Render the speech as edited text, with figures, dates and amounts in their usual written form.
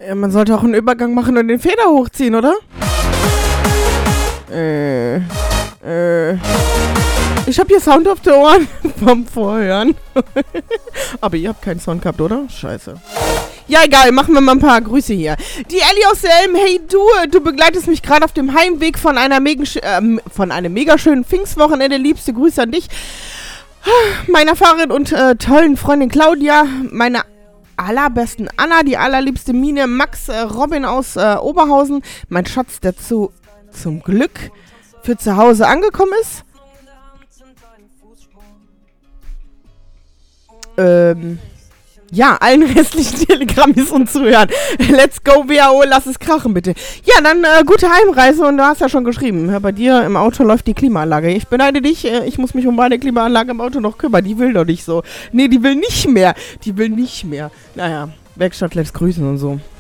Ja, man sollte auch einen Übergang machen und den Feder hochziehen, oder? Ich habe hier Sound auf den Ohren vom Vorhören. Aber ihr habt keinen Sound gehabt, oder? Scheiße. Ja, egal, machen wir mal ein paar Grüße hier. Die Ellie aus Selm, hey du begleitest mich gerade auf dem Heimweg von einem mega schönen Pfingstwochenende. Liebste Grüße an dich, meiner Fahrerin und tollen Freundin Claudia, meine allerbesten Anna, die allerliebste Mine, Max, Robin aus Oberhausen, mein Schatz, der zum Glück für zu Hause angekommen ist. Ja, allen restlichen Telegrammis und Zuhören. Let's go, WHO, lass es krachen, bitte. Ja, dann gute Heimreise und du hast ja schon geschrieben, bei dir im Auto läuft die Klimaanlage. Ich beneide dich, ich muss mich um meine Klimaanlage im Auto noch kümmern. Die will doch nicht so. Nee, die will nicht mehr. Naja, Werkstatt lässt grüßen und so.